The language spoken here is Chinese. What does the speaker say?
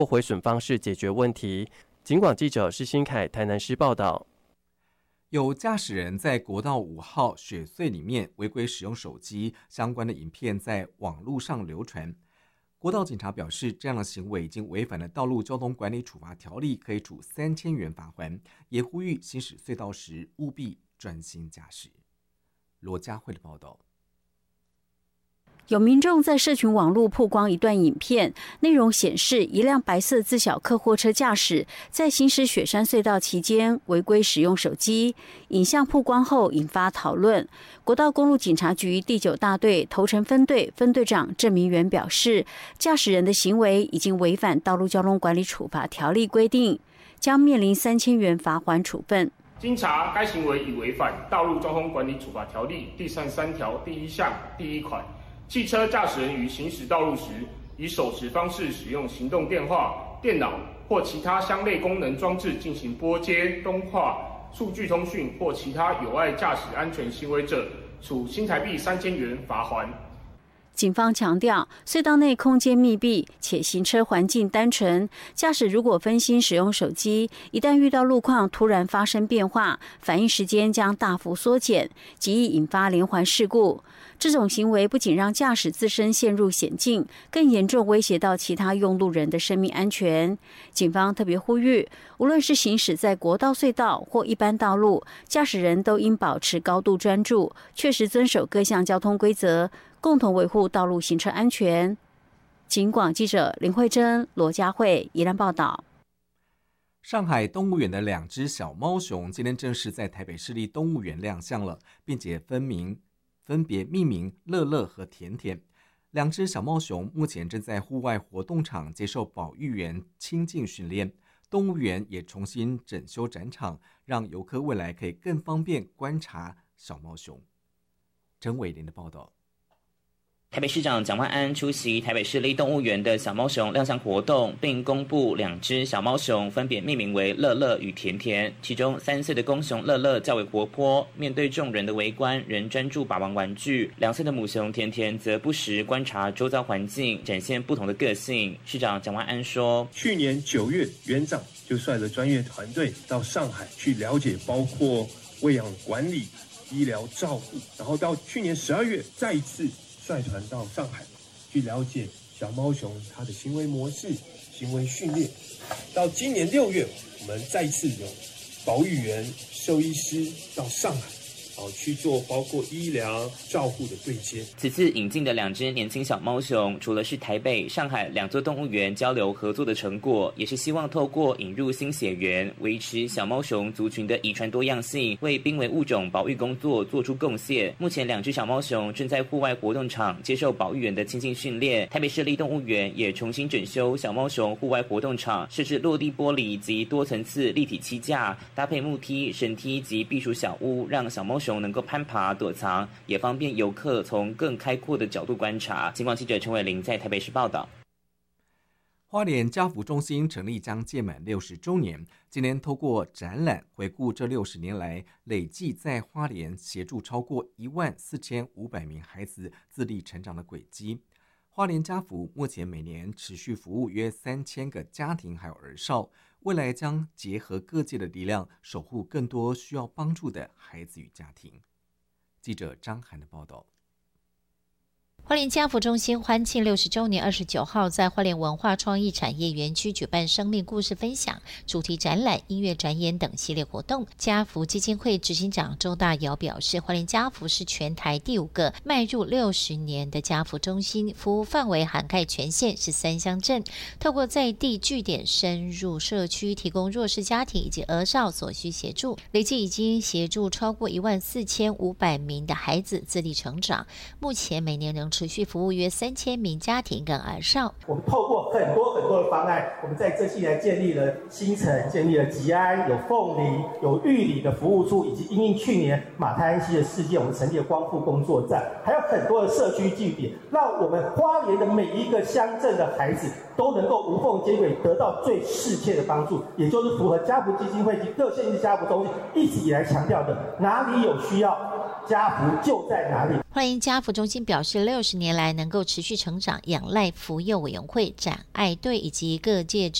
回损方式解决问题。警广记者施新凯台南市报道。 有驾驶人在国道5号雪隧里面违规使用手机，相关的影片在网络上流传。国道警察表示，这样的行为已经违反了《道路交通管理处罚条例》，可以处3000元罚锾，也呼吁行驶隧道时务必专心驾驶。罗佳慧的报道。 有民众在社群网络曝光一段影片，内容显示一辆白色自小客货车驾驶在行驶雪山隧道期间违规使用手机。影像曝光后引发讨论。国道公路警察局第9大队头城分队分队长郑明元表示，驾驶人的行为已经违反《道路交通管理处罚条例》规定，将面临3000元罚锾处分。 经查，该行为已违反《道路交通管理处罚条例》第33条第1项第1款。汽车驾驶人于行驶道路时，以手持方式使用行动电话、电脑或其他相类功能装置进行拨接、通话、数据通讯或其他有碍驾驶安全行为者，处新台币3000元罚锾。 警方强调，隧道内空间密闭且行车环境单纯，驾驶如果分心使用手机，一旦遇到路况突然发生变化，反应时间将大幅缩减，极易引发连环事故。这种行为不仅让驾驶自身陷入险境，更严重威胁到其他用路人的生命安全。警方特别呼吁，无论是行驶在国道隧道或一般道路，驾驶人都应保持高度专注，确实遵守各项交通规则，共同维护道路行车安全。警广记者林慧珍、罗佳慧宜兰报道。 上海动物园的2只小猫熊今天正式在台北市立动物园亮相了，并且分别命名乐乐和甜甜。2只小猫熊目前正在户外活动场接受保育员亲近训练，动物园也重新整修展场，让游客未来可以更方便观察小猫熊。陈伟林的报道。 台北市长蒋万安出席台北市立动物园的小猫熊亮相活动，并公布2只小猫熊分别命名为乐乐与甜甜。其中3岁的公熊乐乐较为活泼，面对众人的围观仍专注把玩玩具；2岁的母熊甜甜则不时观察周遭环境，展现不同的个性。市长蒋万安说， 去年9月，园长就率着专业团队到上海去了解包括喂养管理、医疗照护，然后到去年12月再一次率团到上海去了解小猫熊它的行为模式、行为训练。到今年6月，我们再次有保育员、兽医师到上海去做包括医疗照护的对接。 此次引进的2只年轻小猫熊，除了是台北、上海2座动物园交流合作的成果，也是希望透过引入新血缘，维持小猫熊族群的遗传多样性，为濒危物种保育工作做出贡献。目前2只小猫熊正在户外活动场接受保育员的亲近训练。台北市立动物园也重新整修小猫熊户外活动场，设置落地玻璃及多层次立体栖架，搭配木梯、绳梯及避暑小屋，让小猫熊能够攀爬躲藏，也方便游客从更开阔的角度观察。警广记者陈伟玲在台北市报道。 花莲家福中心成立将届满60周年，今年透过展览回顾这60年来累计在花莲协助超过14500名孩子自立成长的轨迹。花莲家福目前每年持续服务约3000个家庭还有儿少，未来将结合各界的力量，守护更多需要帮助的孩子与家庭。记者张涵的报道。 花莲家福中心欢庆60周年29号在花莲文化创意产业园区举办生命故事分享、主题展览、音乐展演等系列活动。家福基金会执行长周大尧表示，花莲家福是全台第5个迈入60年的家福中心，服务范围涵盖全县13乡镇，透过在地据点深入社区，提供弱势家庭以及儿少所需协助，累计已经协助超过14500名的孩子自立成长，目前每年能持续服务约3000名家庭跟儿少。 我们透过很多的方案，我们在这期来建立了新城，建立了吉安，有凤梨，有玉里的服务处，以及因应去年马太安溪的事件，我们成立了光复工作站，还有很多的社区据点，让我们花莲的每一个乡镇的孩子都能够无缝接轨，得到最适切的帮助，也就是符合家福基金会及各县市家福中心一直以来强调的，哪里有需要家福就在哪里。 花莲家福中心表示，60年来能够持续成长，仰赖福幼委员会、展爱队以及各界